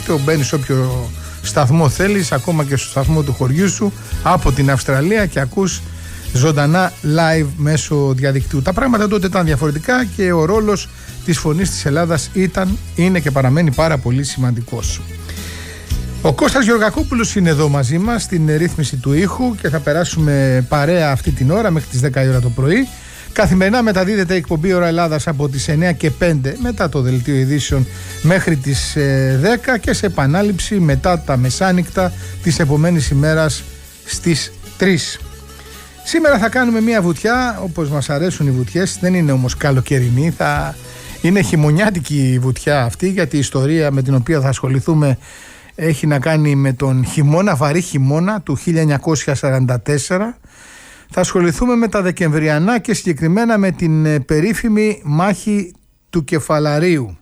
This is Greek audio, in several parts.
δίκτυο, μπαίνεις όποιο σταθμό θέλεις, ακόμα και στο σταθμό του χωριού σου, από την Αυστραλία, και ακούς ζωντανά live μέσω διαδικτύου. Τα πράγματα τότε ήταν διαφορετικά και ο ρόλος της Φωνής της Ελλάδας είναι και παραμένει πάρα πολύ σημαντικός. Ο Κώστας Γεωργακόπουλος είναι εδώ μαζί μας στην ρύθμιση του ήχου και θα περάσουμε παρέα αυτή την ώρα μέχρι τις 10 η ώρα το πρωί. Καθημερινά μεταδίδεται η εκπομπή Ώρα Ελλάδας από τις 9 και 5 μετά το δελτίο ειδήσεων μέχρι τις 10 και σε επανάληψη μετά τα μεσάνυχτα της επομένης ημέρας στις 3. Σήμερα θα κάνουμε μια βουτιά, όπως μας αρέσουν οι βουτιές, δεν είναι όμως καλοκαιρινή, είναι χειμωνιάτικη η βουτιά αυτή, γιατί η ιστορία με την οποία θα ασχοληθούμε έχει να κάνει με τον χειμώνα, βαρύ χειμώνα του 1944. Θα ασχοληθούμε με τα Δεκεμβριανά και συγκεκριμένα με την περίφημη μάχη του Κεφαλαρίου.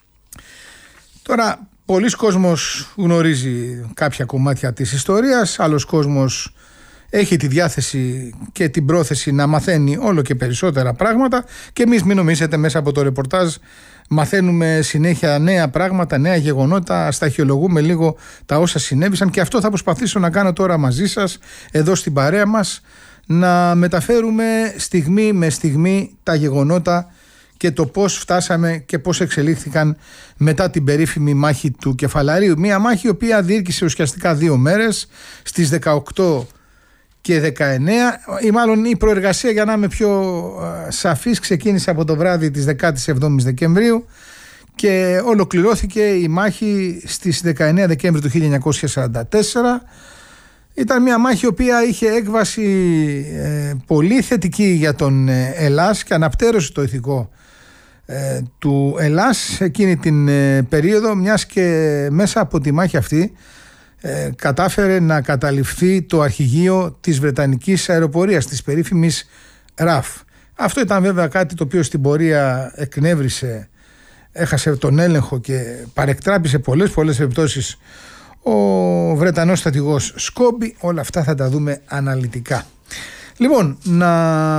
Τώρα, πολλοί κόσμος γνωρίζει κάποια κομμάτια της ιστορίας, άλλος κόσμος έχει τη διάθεση και την πρόθεση να μαθαίνει όλο και περισσότερα πράγματα, και εμείς, μην νομίζετε, μέσα από το ρεπορτάζ μαθαίνουμε συνέχεια νέα πράγματα, νέα γεγονότα, σταχυολογούμε λίγο τα όσα συνέβησαν, και αυτό θα προσπαθήσω να κάνω τώρα μαζί σας εδώ στην παρέα μας, να μεταφέρουμε στιγμή με στιγμή τα γεγονότα και το πώς φτάσαμε και πώς εξελίχθηκαν μετά την περίφημη μάχη του Κεφαλαρίου. Μια μάχη η οποία διήρκησε ουσιαστικά 2 μέρες, στις 18 και 19, ή μάλλον η προεργασία, για να είμαι πιο σαφής, ξεκίνησε από το βράδυ της 17ης Δεκεμβρίου και ολοκληρώθηκε η μάχη στις 19 Δεκέμβρη του 1944. Ήταν μια μάχη η οποία είχε έκβαση πολύ θετική για τον Ελλάς και αναπτέρωσε το ηθικό του Ελλάς εκείνη την περίοδο, μιας και μέσα από τη μάχη αυτή κατάφερε να καταληφθεί το αρχηγείο της Βρετανικής αεροπορίας, της περίφημης RAF. Αυτό ήταν βέβαια κάτι το οποίο στην πορεία εκνεύρισε, έχασε τον έλεγχο και παρεκτράπησε πολλές περιπτώσεις ο Βρετανός στρατηγός Σκόμπι. Όλα αυτά θα τα δούμε αναλυτικά. Λοιπόν, να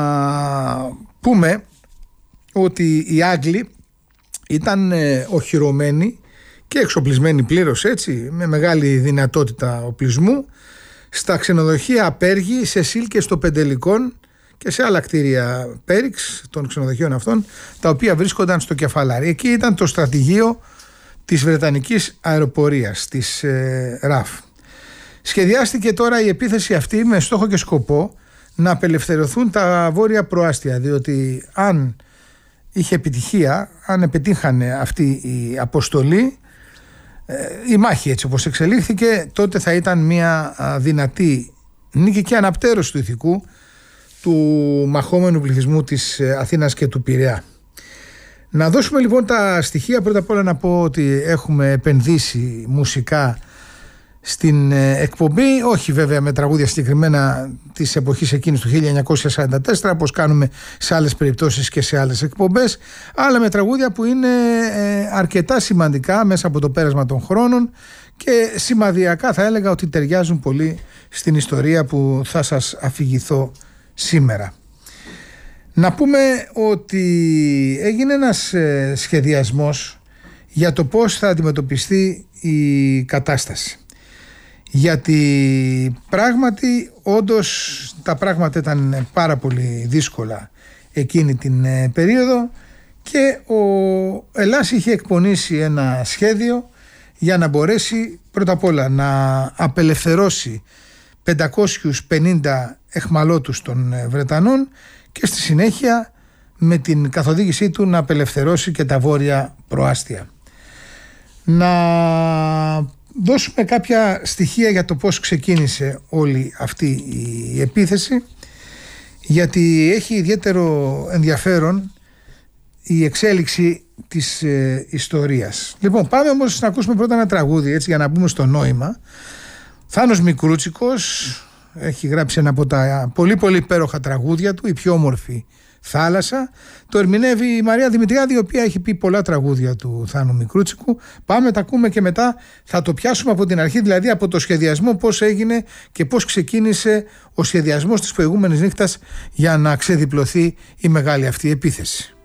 πούμε ότι οι Άγγλοι ήταν οχυρωμένοι και εξοπλισμένοι πλήρως, έτσι, με μεγάλη δυνατότητα οπλισμού, στα ξενοδοχεία Απέργη, Σεσίλ και στο Πεντελικόν και σε άλλα κτίρια Πέριξ των ξενοδοχείων αυτών, τα οποία βρίσκονταν στο Κεφαλάρι. Εκεί ήταν το στρατηγείο της Βρετανικής αεροπορίας, της RAF. Σχεδιάστηκε τώρα η επίθεση αυτή με στόχο και σκοπό να απελευθερωθούν τα βόρεια προάστια, διότι αν είχε επιτυχία, αν επιτύχανε αυτή η αποστολή, η μάχη έτσι όπως εξελίχθηκε, τότε θα ήταν μια δυνατή νίκη και αναπτέρωση του ηθικού του μαχόμενου πληθυσμού της Αθήνας και του Πειραιά. Να δώσουμε λοιπόν τα στοιχεία. Πρώτα απ' όλα να πω ότι έχουμε επενδύσει μουσικά στην εκπομπή, όχι βέβαια με τραγούδια συγκεκριμένα της εποχής εκείνης του 1944, όπως κάνουμε σε άλλες περιπτώσεις και σε άλλες εκπομπές, αλλά με τραγούδια που είναι αρκετά σημαντικά μέσα από το πέρασμα των χρόνων και σημαδιακά θα έλεγα ότι ταιριάζουν πολύ στην ιστορία που θα σας αφηγηθώ σήμερα. Να πούμε ότι έγινε ένας σχεδιασμός για το πώς θα αντιμετωπιστεί η κατάσταση. Γιατί πράγματι, όντως τα πράγματα ήταν πάρα πολύ δύσκολα εκείνη την περίοδο και ο Ελλάς είχε εκπονήσει ένα σχέδιο για να μπορέσει πρώτα απ' όλα να απελευθερώσει 550 εχμαλώτους των Βρετανών και στη συνέχεια με την καθοδήγησή του να απελευθερώσει και τα βόρεια προάστια. Να δώσουμε κάποια στοιχεία για το πώς ξεκίνησε όλη αυτή η επίθεση, γιατί έχει ιδιαίτερο ενδιαφέρον η εξέλιξη της ιστορίας. Λοιπόν, πάμε όμως να ακούσουμε πρώτα ένα τραγούδι, έτσι, για να μπούμε στο νόημα. Θάνος Μικρούτσικος έχει γράψει ένα από τα πολύ υπέροχα τραγούδια του, η πιο όμορφη θάλασσα. Το ερμηνεύει η Μαρία Δημητριάδη, η οποία έχει πει πολλά τραγούδια του Θάνου Μικρούτσικου. Πάμε, τα ακούμε και μετά θα το πιάσουμε από την αρχή, δηλαδή από το σχεδιασμό, πώς έγινε και πώς ξεκίνησε ο σχεδιασμός της προηγούμενης νύχτας για να ξεδιπλωθεί η μεγάλη αυτή επίθεση.